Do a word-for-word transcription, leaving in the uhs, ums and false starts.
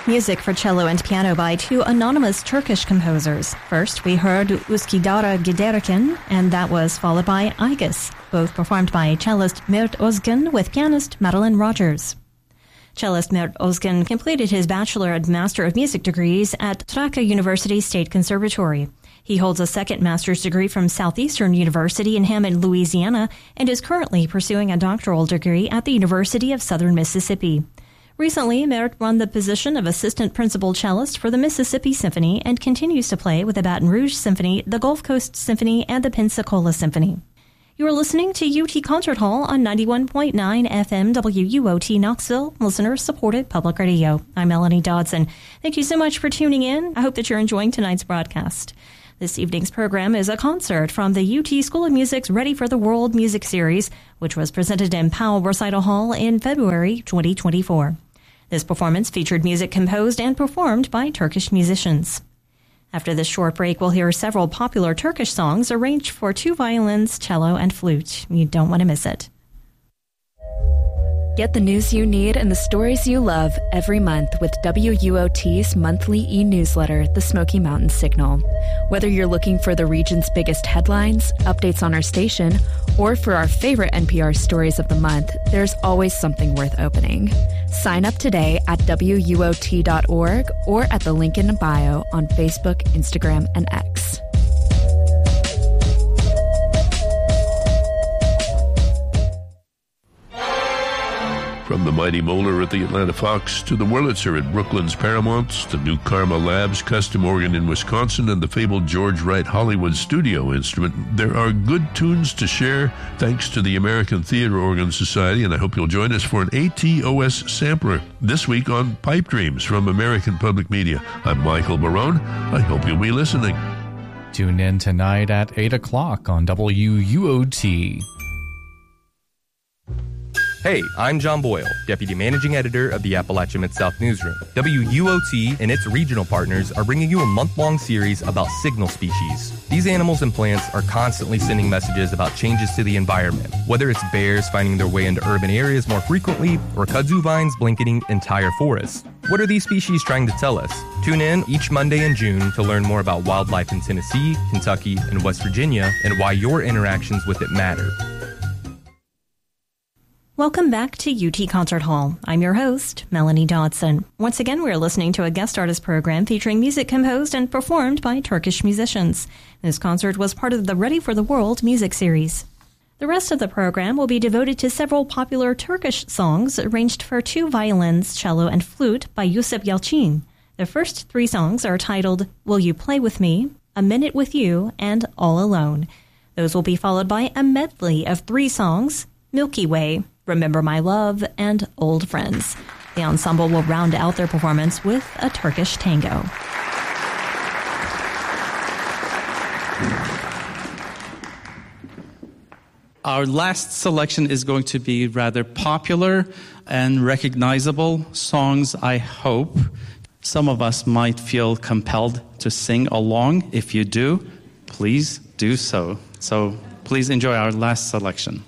music for cello and piano by two anonymous Turkish composers. First, we heard Üsküdar'a Giderken, and that was followed by Aygız, both performed by cellist Mert Özgen with pianist Madeline Rogers. Cellist Mert Özgen completed his Bachelor and Master of Music degrees at Trakya University State Conservatory. He holds a second master's degree from Southeastern University in Hammond, Louisiana, and is currently pursuing a doctoral degree at the University of Southern Mississippi. Recently, Mert won the position of assistant principal cellist for the Mississippi Symphony and continues to play with the Baton Rouge Symphony, the Gulf Coast Symphony, and the Pensacola Symphony. You are listening to U T Concert Hall on ninety-one point nine F M W U O T Knoxville, listener-supported public radio. I'm Melanie Dodson. Thank you so much for tuning in. I hope that you're enjoying tonight's broadcast. This evening's program is a concert from the U T School of Music's Ready for the World Music Series, which was presented in Powell Recital Hall in February twenty twenty-four. This performance featured music composed and performed by Turkish musicians. After this short break, we'll hear several popular Turkish songs arranged for two violins, cello, and flute. You don't want to miss it. Get the news you need and the stories you love every month with W U O T's monthly e-newsletter, The Smoky Mountain Signal. Whether you're looking for the region's biggest headlines, updates on our station, or for our favorite N P R stories of the month, there's always something worth opening. Sign up today at W U O T dot org or at the link in the bio on Facebook, Instagram, and X. From the mighty Moeller at the Atlanta Fox to the Wurlitzer at Brooklyn's Paramount, to New Karma Labs, custom organ in Wisconsin, and the fabled George Wright Hollywood studio instrument, there are good tunes to share thanks to the American Theater Organ Society, and I hope you'll join us for an A T O S sampler this week on Pipe Dreams from American Public Media. I'm Michael Barone. I hope you'll be listening. Tune in tonight at eight o'clock on W U O T. Hey, I'm John Boyle, Deputy Managing Editor of the Appalachia Mid-South Newsroom. W U O T and its regional partners are bringing you a month-long series about signal species. These animals and plants are constantly sending messages about changes to the environment, whether it's bears finding their way into urban areas more frequently or kudzu vines blanketing entire forests. What are these species trying to tell us? Tune in each Monday in June to learn more about wildlife in Tennessee, Kentucky, and West Virginia and why your interactions with it matter. Welcome back to U T Concert Hall. I'm your host, Melanie Dodson. Once again, we're listening to a guest artist program featuring music composed and performed by Turkish musicians. This concert was part of the Ready for the World music series. The rest of the program will be devoted to several popular Turkish songs arranged for two violins, cello, and flute by Yusuf Yalçın. The first three songs are titled Will You Play With Me, A Minute With You, and All Alone. Those will be followed by a medley of three songs, Milky Way, Remember My Love, and Old Friends. The ensemble will round out their performance with a Turkish tango. Our last selection is going to be rather popular and recognizable songs, I hope. Some of us might feel compelled to sing along. If you do, please do so. So please enjoy our last selection.